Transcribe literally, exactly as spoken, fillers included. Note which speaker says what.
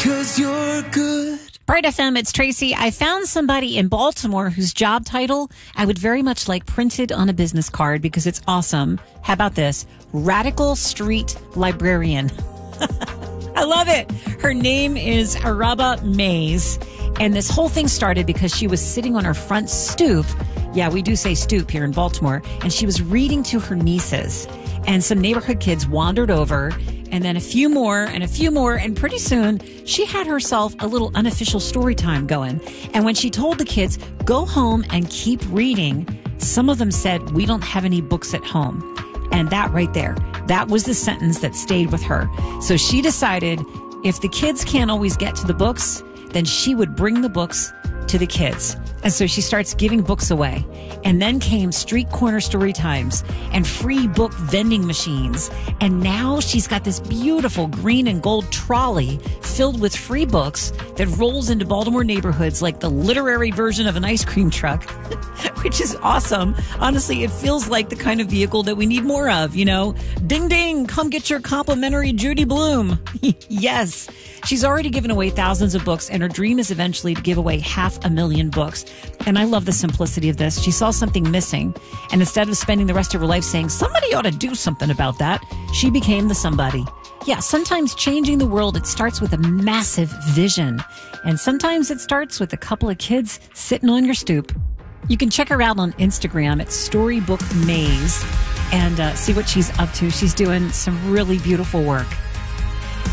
Speaker 1: 'cause you're good.
Speaker 2: Bright F M, it's Tracy. I found somebody in Baltimore whose job title I would very much like printed on a business card because it's awesome. How about this? Radical Street Librarian. I love it. Her name is Araba Mays. And this whole thing started because she was sitting on her front stoop. Yeah, we do say stoop here in Baltimore. And she was reading to her nieces. And some neighborhood kids wandered over, and then a few more and a few more. And pretty soon she had herself a little unofficial story time going. And when she told the kids, go home and keep reading, some of them said, we don't have any books at home. And that right there, that was the sentence that stayed with her. So she decided if the kids can't always get to the books, then she would bring the books to the kids. And so she starts giving books away. And then came street corner story times and free book vending machines. And now she's got this beautiful green and gold trolley filled with free books that rolls into Baltimore neighborhoods like the literary version of an ice cream truck, which is awesome. Honestly, it feels like the kind of vehicle that we need more of, you know? Ding, ding, come get your complimentary Judy Blume. Yes. She's already given away thousands of books, and her dream is eventually to give away half a million books. And I love the simplicity of this. She saw something missing, and instead of spending the rest of her life saying, somebody ought to do something about that, she became the somebody. Yeah, sometimes changing the world, it starts with a massive vision. And sometimes it starts with a couple of kids sitting on your stoop. You can check her out on Instagram at Storybook Maze and uh, see what she's up to. She's doing some really beautiful work.